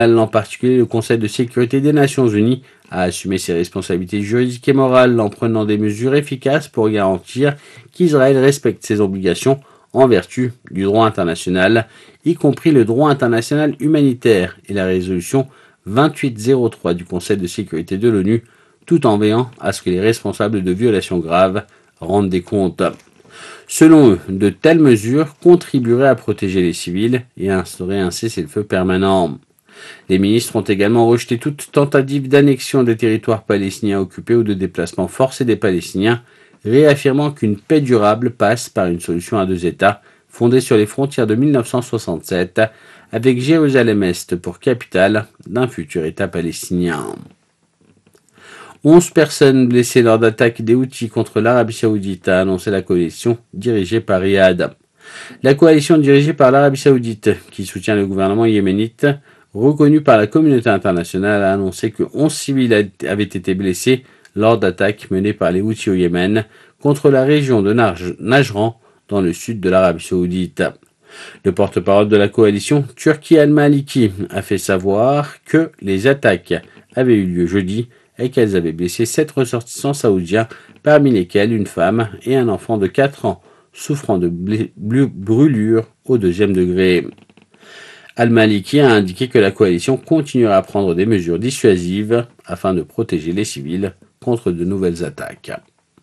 En particulier, le Conseil de sécurité des Nations Unies a assumé ses responsabilités juridiques et morales en prenant des mesures efficaces pour garantir qu'Israël respecte ses obligations en vertu du droit international, y compris le droit international humanitaire et la résolution 2803 du Conseil de sécurité de l'ONU, tout en veillant à ce que les responsables de violations graves rendent des comptes. Selon eux, de telles mesures contribueraient à protéger les civils et à instaurer un cessez-le-feu permanent. Les ministres ont également rejeté toute tentative d'annexion des territoires palestiniens occupés ou de déplacement forcé des Palestiniens, réaffirmant qu'une paix durable passe par une solution à deux États, fondée sur les frontières de 1967, avec Jérusalem-Est pour capitale d'un futur État palestinien. 11 personnes blessées lors d'attaques des Houthis contre l'Arabie Saoudite, a annoncé la coalition dirigée par Riyad. La coalition dirigée par l'Arabie Saoudite, qui soutient le gouvernement yéménite, reconnu par la communauté internationale, a annoncé que 11 civils avaient été blessés lors d'attaques menées par les Houthis au Yémen contre la région de Najran dans le sud de l'Arabie Saoudite. Le porte-parole de la coalition, Turki al-Maliki, a fait savoir que les attaques avaient eu lieu jeudi et qu'elles avaient blessé 7 ressortissants saoudiens, parmi lesquels une femme et un enfant de 4 ans souffrant de brûlures au 2e degré. Al-Maliki a indiqué que la coalition continuera à prendre des mesures dissuasives afin de protéger les civils contre de nouvelles attaques.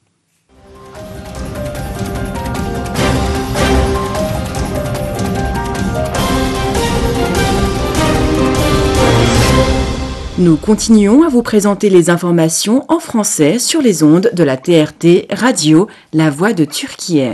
Nous continuons à vous présenter les informations en français sur les ondes de la TRT Radio, La Voix de Turquie.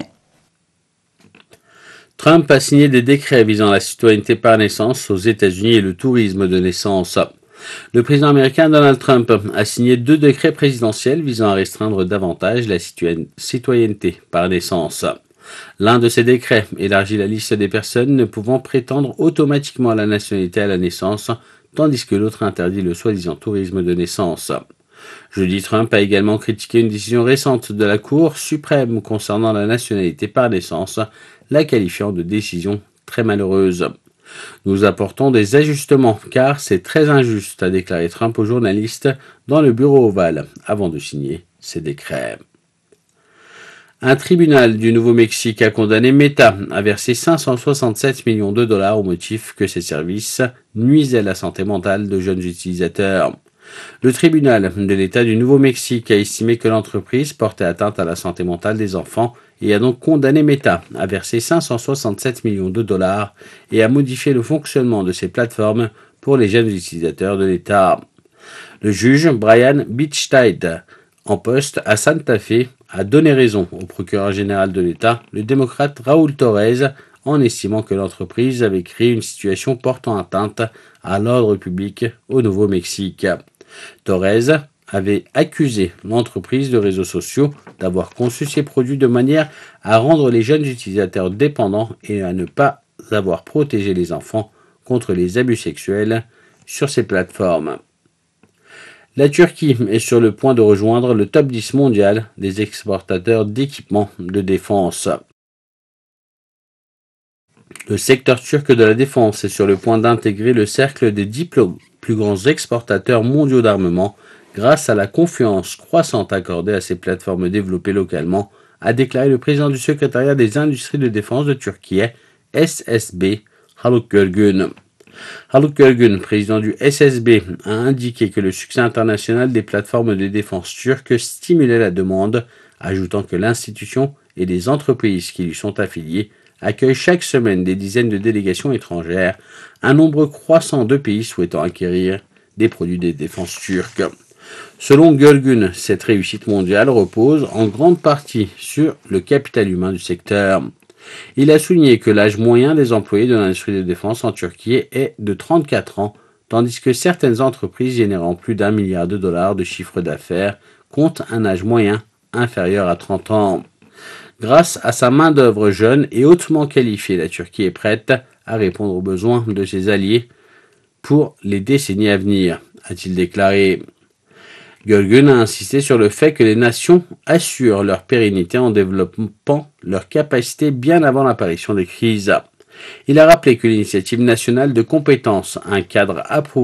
Trump a signé des décrets visant la citoyenneté par naissance aux États-Unis et le tourisme de naissance. Le président américain Donald Trump a signé 2 décrets présidentiels visant à restreindre davantage la citoyenneté par naissance. L'un de ces décrets élargit la liste des personnes ne pouvant prétendre automatiquement à la nationalité à la naissance, tandis que l'autre interdit le soi-disant tourisme de naissance. Jeudi, Trump a également critiqué une décision récente de la Cour suprême concernant la nationalité par naissance, la qualifiant de décision très malheureuse. Nous apportons des ajustements car c'est très injuste, a déclaré Trump aux journalistes dans le bureau ovale avant de signer ces décrets. Un tribunal du Nouveau-Mexique a condamné Meta à verser 567 millions de dollars au motif que ses services nuisaient à la santé mentale de jeunes utilisateurs. Le tribunal de l'État du Nouveau-Mexique a estimé que l'entreprise portait atteinte à la santé mentale des enfants et a donc condamné Meta à verser 567 millions de dollars et à modifier le fonctionnement de ses plateformes pour les jeunes utilisateurs de l'État. Le juge Brian Bittstein, en poste à Santa Fe, a donné raison au procureur général de l'État, le démocrate Raúl Torres, en estimant que l'entreprise avait créé une situation portant atteinte à l'ordre public au Nouveau-Mexique. Torres avait accusé l'entreprise de réseaux sociaux d'avoir conçu ses produits de manière à rendre les jeunes utilisateurs dépendants et à ne pas avoir protégé les enfants contre les abus sexuels sur ces plateformes. La Turquie est sur le point de rejoindre le top 10 mondial des exportateurs d'équipements de défense. Le secteur turc de la défense est sur le point d'intégrer le cercle des 10 plus grands exportateurs mondiaux d'armement grâce à la confiance croissante accordée à ces plateformes développées localement, a déclaré le président du secrétariat des industries de défense de Turquie, SSB, Haluk Görgün. Haluk Görgün, président du SSB, a indiqué que le succès international des plateformes de défense turques stimulait la demande, ajoutant que l'institution et les entreprises qui lui sont affiliées accueillent chaque semaine des dizaines de délégations étrangères, un nombre croissant de pays souhaitant acquérir des produits de défense turcs. Selon Görgün, cette réussite mondiale repose en grande partie sur le capital humain du secteur. Il a souligné que l'âge moyen des employés de l'industrie de défense en Turquie est de 34 ans, tandis que certaines entreprises générant plus d'1 milliard de dollars de chiffre d'affaires comptent un âge moyen inférieur à 30 ans. Grâce à sa main-d'œuvre jeune et hautement qualifiée, la Turquie est prête à répondre aux besoins de ses alliés pour les décennies à venir, a-t-il déclaré. Görgün a insisté sur le fait que les nations assurent leur pérennité en développant leur capacité bien avant l'apparition des crises. Il a rappelé que l'initiative nationale de compétences, un cadre approuvé